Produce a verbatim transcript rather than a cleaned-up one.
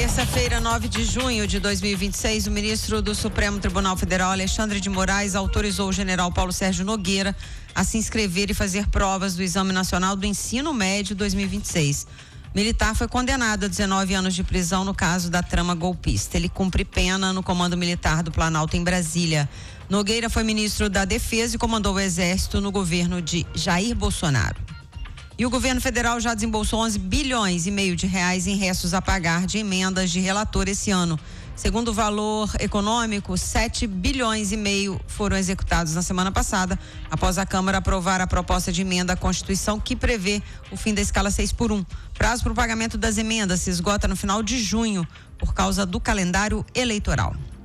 Terça-feira, nove de junho de dois mil e vinte e seis, o ministro do Supremo Tribunal Federal, Alexandre de Moraes, autorizou o general Paulo Sérgio Nogueira a se inscrever e fazer provas do Exame Nacional do Ensino Médio dois mil e vinte e seis. Militar foi condenado a dezenove anos de prisão no caso da trama golpista. Ele cumpre pena no Comando Militar do Planalto em Brasília. Nogueira foi ministro da Defesa e comandou o Exército no governo de Jair Bolsonaro. E o governo federal já desembolsou onze bilhões e meio de reais em restos a pagar de emendas de relator esse ano. Segundo o Valor Econômico, sete bilhões e meio foram executados na semana passada, após a Câmara aprovar a proposta de emenda à Constituição que prevê o fim da escala seis por um. Prazo para o pagamento das emendas se esgota no final de junho, por causa do calendário eleitoral.